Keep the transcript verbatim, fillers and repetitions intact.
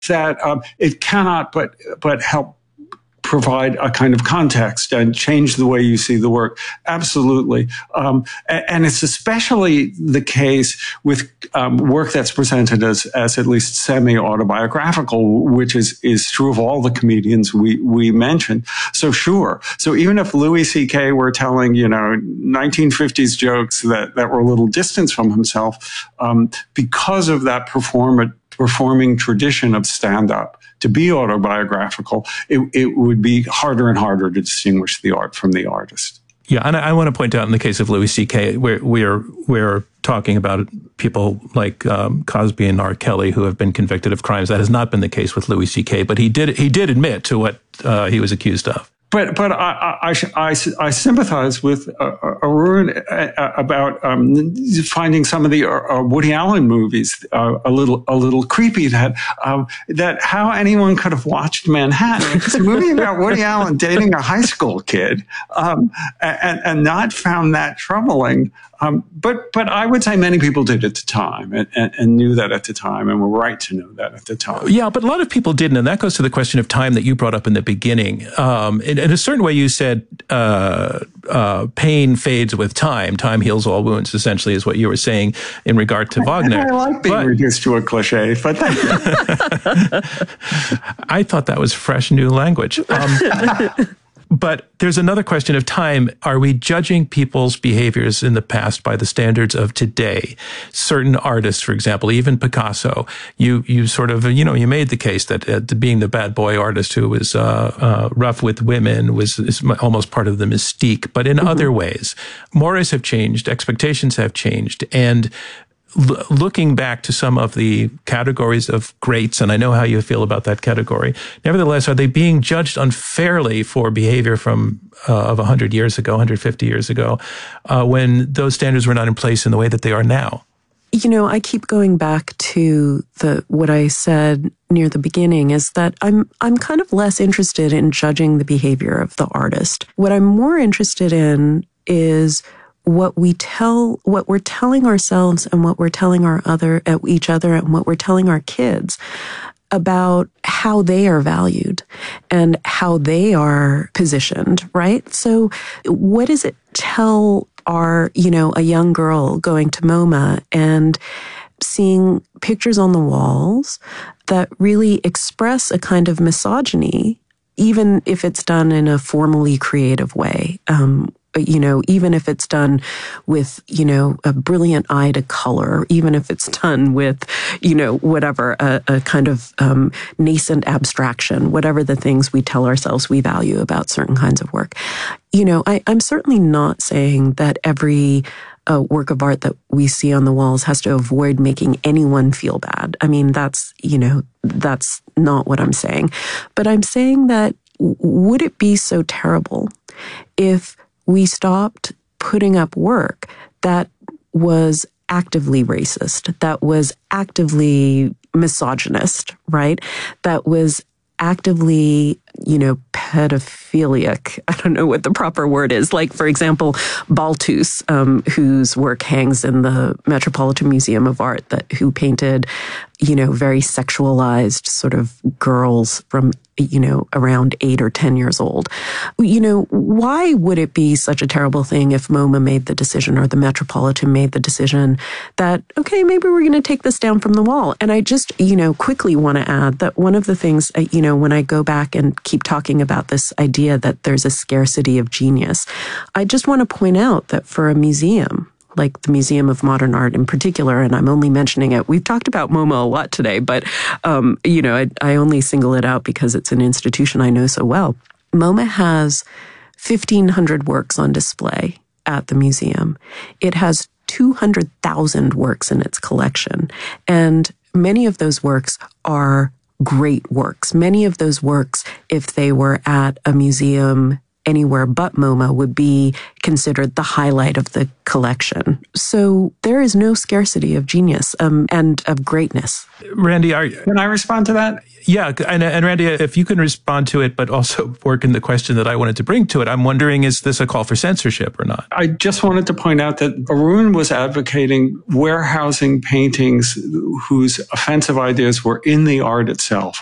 that um, it cannot but but help provide a kind of context and change the way you see the work. Absolutely. Um, and it's especially the case with um, work that's presented as, as at least semi-autobiographical, which is, is true of all the comedians we, we mentioned. So sure. So even if Louis C K were telling, you know, nineteen fifties jokes that, that were a little distance from himself, um, because of that perform- performing tradition of stand-up, to be autobiographical, it, it would be harder and harder to distinguish the art from the artist. Yeah, and I, I want to point out in the case of Louis C K, we're we're we're talking about people like um, Cosby and R. Kelly who have been convicted of crimes. That has not been the case with Louis C K, but he did he did admit to what uh, he was accused of. But but I I, I, I sympathize with uh, Arun about um, finding some of the uh, Woody Allen movies uh, a little a little creepy. That um, that how anyone could have watched Manhattan. It's a movie about Woody Allen dating a high school kid, um, and and not found that troubling. Um, but but I would say many people did at the time and, and, and knew that at the time and were right to know that at the time. Yeah, but a lot of people didn't, and that goes to the question of time that you brought up in the beginning. Um, in, in a certain way, you said uh, uh, pain fades with time. Time heals all wounds, essentially, is what you were saying in regard to Wagner. I like being but, reduced to a cliche, but thank you. I thought that was fresh new language. Um, But there's another question of time. Are we judging people's behaviors in the past by the standards of today? Certain artists, for example, even Picasso, you you sort of, you know, you made the case that uh, being the bad boy artist who was uh, uh, rough with women was is almost part of the mystique. But in mm-hmm. other ways, mores have changed, expectations have changed, and L- looking back to some of the categories of greats, and I know how you feel about that category, nevertheless, are they being judged unfairly for behavior from uh, of one hundred years ago, one hundred fifty years ago, uh, when those standards were not in place in the way that they are now? You know, I keep going back to the what I said near the beginning is that I'm I'm kind of less interested in judging the behavior of the artist. What I'm more interested in is what we tell, what we're telling ourselves and what we're telling our other, at each other and what we're telling our kids about how they are valued and how they are positioned, right? So what does it tell our, you know, a young girl going to MoMA and seeing pictures on the walls that really express a kind of misogyny, even if it's done in a formally creative way? Um, you know, even if it's done with, you know, a brilliant eye to color, even if it's done with, you know, whatever, a, a kind of um, nascent abstraction, whatever the things we tell ourselves we value about certain kinds of work. You know, I, I'm certainly not saying that every uh, work of art that we see on the walls has to avoid making anyone feel bad. I mean, that's, you know, that's not what I'm saying. But I'm saying that would it be so terrible if we stopped putting up work that was actively racist, that was actively misogynist, right? That was actively, you know, pedophilic. I don't know what the proper word is. Like, for example, Balthus, um, whose work hangs in the Metropolitan Museum of Art, that who painted, you know, very sexualized sort of girls from, you know, around eight or ten years old. You know, why would it be such a terrible thing if MoMA made the decision or the Metropolitan made the decision that, okay, maybe we're going to take this down from the wall? And I just, you know, quickly want to add that one of the things, you know, when I go back and keep talking about this idea that there's a scarcity of genius, I just want to point out that for a museum, like the Museum of Modern Art in particular, and I'm only mentioning it. We've talked about MoMA a lot today, but, um, you know, I, I only single it out because it's an institution I know so well. MoMA has fifteen hundred works on display at the museum. It has two hundred thousand works in its collection, and many of those works are great works. Many of those works, if they were at a museum anywhere but MoMA would be considered the highlight of the collection. So there is no scarcity of genius um, and of greatness. Randy, are, can I respond to that? Yeah, and, and Randy, if you can respond to it, but also work in the question that I wanted to bring to it, I'm wondering, is this a call for censorship or not? I just wanted to point out that Arun was advocating warehousing paintings whose offensive ideas were in the art itself.